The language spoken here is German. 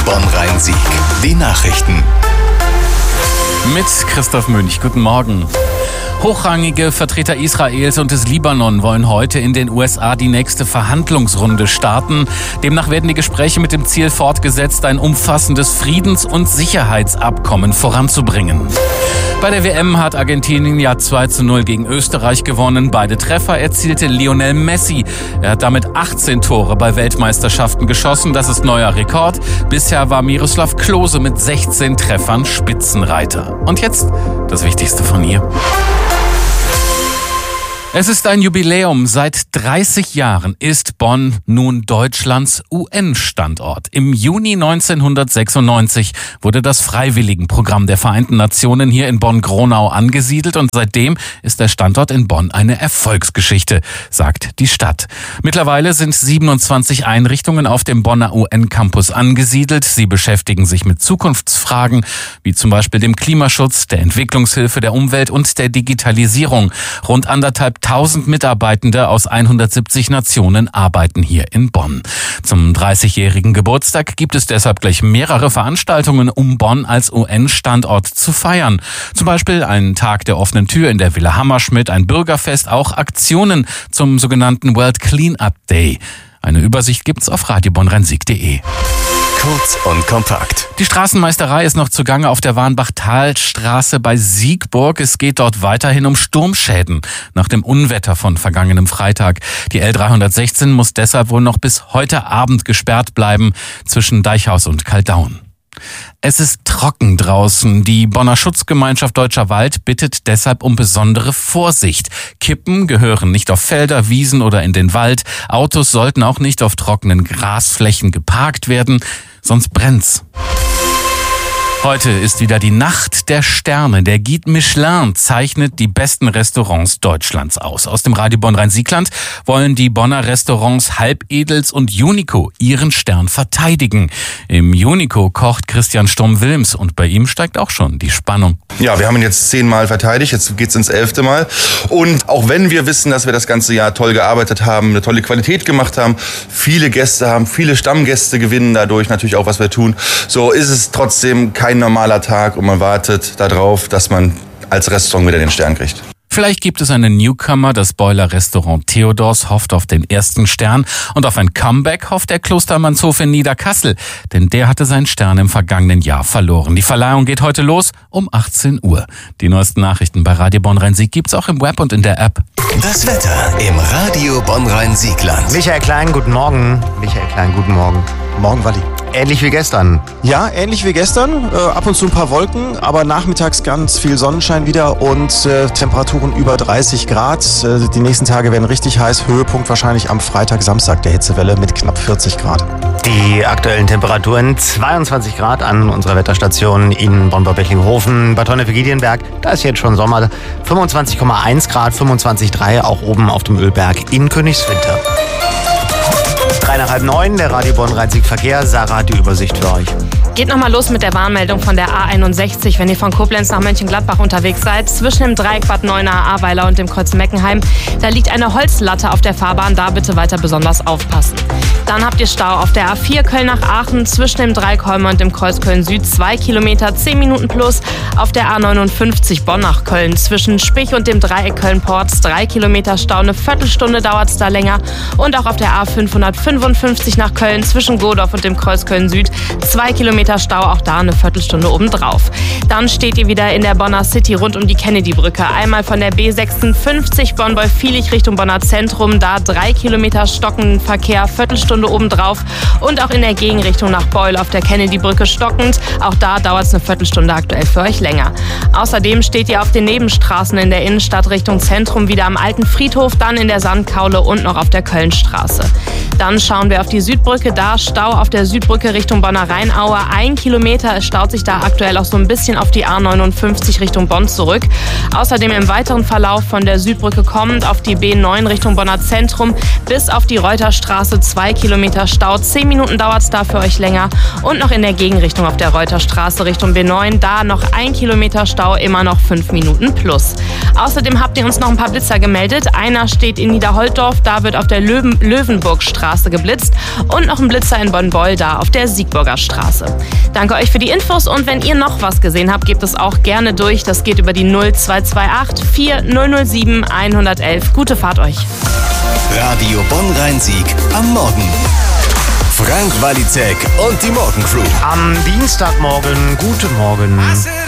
Bonn-Rhein-Sieg. Die Nachrichten. Mit Christoph Münch. Guten Morgen. Hochrangige Vertreter Israels und des Libanon wollen heute in den USA die nächste Verhandlungsrunde starten. Demnach werden die Gespräche mit dem Ziel fortgesetzt, ein umfassendes Friedens- und Sicherheitsabkommen voranzubringen. Bei der WM hat Argentinien ja 2:0 gegen Österreich gewonnen. Beide Treffer erzielte Lionel Messi. Er hat damit 18 Tore bei Weltmeisterschaften geschossen. Das ist neuer Rekord. Bisher war Miroslav Klose mit 16 Treffern Spitzenreiter. Und jetzt das Wichtigste von ihr. Es ist ein Jubiläum. Seit 30 Jahren ist Bonn nun Deutschlands UN-Standort. Im Juni 1996 wurde das Freiwilligenprogramm der Vereinten Nationen hier in Bonn-Gronau angesiedelt und seitdem ist der Standort in Bonn eine Erfolgsgeschichte, sagt die Stadt. Mittlerweile sind 27 Einrichtungen auf dem Bonner UN-Campus angesiedelt. Sie beschäftigen sich mit Zukunftsfragen, wie zum Beispiel dem Klimaschutz, der Entwicklungshilfe, der Umwelt und der Digitalisierung. Rund 1.500 Mitarbeitende aus 170 Nationen arbeiten hier in Bonn. Zum 30-jährigen Geburtstag gibt es deshalb gleich mehrere Veranstaltungen, um Bonn als UN-Standort zu feiern. Zum Beispiel einen Tag der offenen Tür in der Villa Hammerschmidt, ein Bürgerfest, auch Aktionen zum sogenannten World Cleanup Day. Eine Übersicht gibt's auf radiobonn-rhein-sieg.de. Kurz und kompakt. Die Straßenmeisterei ist noch zugange auf der Warnbach-Talstraße bei Siegburg. Es geht dort weiterhin um Sturmschäden nach dem Unwetter von vergangenem Freitag. Die L316 muss deshalb wohl noch bis heute Abend gesperrt bleiben zwischen Deichhaus und Kaldaun. Es ist trocken draußen. Die Bonner Schutzgemeinschaft Deutscher Wald bittet deshalb um besondere Vorsicht. Kippen gehören nicht auf Felder, Wiesen oder in den Wald. Autos sollten auch nicht auf trockenen Grasflächen geparkt werden, sonst brennt's. Heute ist wieder die Nacht der Sterne. Der Guide Michelin zeichnet die besten Restaurants Deutschlands aus. Aus dem Radio Bonn-Rhein-Siegland wollen die Bonner Restaurants Halbedels und Unico ihren Stern verteidigen. Im Unico kocht Christian Sturm-Wilms und bei ihm steigt auch schon die Spannung. Ja, wir haben ihn jetzt 10 Mal verteidigt, jetzt geht's ins 11. Mal. Und auch wenn wir wissen, dass wir das ganze Jahr toll gearbeitet haben, eine tolle Qualität gemacht haben, viele Gäste haben, viele Stammgäste gewinnen dadurch natürlich auch, was wir tun, so ist es trotzdem kein normaler Tag und man wartet darauf, dass man als Restaurant wieder den Stern kriegt. Vielleicht gibt es einen Newcomer. Das Boiler-Restaurant Theodors hofft auf den ersten Stern. Und auf ein Comeback hofft der Klostermannshof in Niederkassel. Denn der hatte seinen Stern im vergangenen Jahr verloren. Die Verleihung geht heute los um 18 Uhr. Die neuesten Nachrichten bei Radio Bonn-Rhein-Sieg gibt's auch im Web und in der App. Das Wetter im Radio Bonn-Rhein-Siegland. Michael Klein, guten Morgen. Morgen, Walli. Ähnlich wie gestern. Ja, ähnlich wie gestern. Ab und zu ein paar Wolken, aber nachmittags ganz viel Sonnenschein wieder und Temperaturen über 30 Grad. Die nächsten Tage werden richtig heiß. Höhepunkt wahrscheinlich am Freitag, Samstag der Hitzewelle mit knapp 40 Grad. Die aktuellen Temperaturen 22 Grad an unserer Wetterstation in Bonn-Bechinghofen, Bad Honnef-Giedienberg. Da ist jetzt schon Sommer. 25,1 Grad, 25,3 auch oben auf dem Ölberg in Königswinter. 3 nach halb 9, der Radio Bonn-Rhein-Sieg Verkehr. Sarah hat die Übersicht für euch. Geht nochmal los mit der Warnmeldung von der A61, wenn ihr von Koblenz nach Mönchengladbach unterwegs seid. Zwischen dem Dreieck Bad Neuenahr, Ahrweiler und dem Kreuz Meckenheim. Da liegt eine Holzlatte auf der Fahrbahn, da bitte weiter besonders aufpassen. Dann habt ihr Stau auf der A4 Köln nach Aachen zwischen dem Dreieck Holme und dem Kreuz Köln-Süd. 2 Kilometer, 10 Minuten plus. Auf der A59 Bonn nach Köln zwischen Spich und dem Dreieck Köln-Porz. 3 Kilometer Stau, eine Viertelstunde dauert es da länger. Und auch auf der A555 nach Köln zwischen Godorf und dem Kreuz Köln-Süd. 2 Kilometer Stau, auch da eine Viertelstunde obendrauf. Dann steht ihr wieder in der Bonner City rund um die Kennedy-Brücke. Einmal von der B56 Bonn-Wolf-Vielig Richtung Bonner Zentrum. Da 3 Kilometer stockenden Verkehr, Viertelstunde obendrauf. Und auch in der Gegenrichtung nach Beul auf der Kennedy-Brücke stockend. Auch da dauert es eine Viertelstunde aktuell für euch länger. Außerdem steht ihr auf den Nebenstraßen in der Innenstadt Richtung Zentrum wieder am Alten Friedhof, dann in der Sandkaule und noch auf der Kölnstraße. Dann schauen wir auf die Südbrücke. Da Stau auf der Südbrücke Richtung Bonner Rheinaue. 1 Kilometer. Es staut sich da aktuell auch so ein bisschen auf die A59 Richtung Bonn zurück. Außerdem im weiteren Verlauf von der Südbrücke kommend auf die B9 Richtung Bonner Zentrum bis auf die Reuterstraße 2 Kilometer Stau. 10 Minuten dauert es da für euch länger. Und noch in der Gegenrichtung auf der Reuterstraße Richtung B9. Da noch 1 Kilometer Stau, immer noch 5 Minuten plus. Außerdem habt ihr uns noch ein paar Blitzer gemeldet. Einer steht in Niederholtdorf. Da wird auf der Löwenburgstraße geblitzt. geblitzt und noch ein Blitzer in Bonn-Boll auf der Siegburger Straße. Danke euch für die Infos und wenn ihr noch was gesehen habt, gebt es auch gerne durch. Das geht über die 0228 4007 111. Gute Fahrt euch. Radio Bonn-Rhein-Sieg am Morgen. Frank Walizek und die Morgencrew. Am Dienstagmorgen, guten Morgen.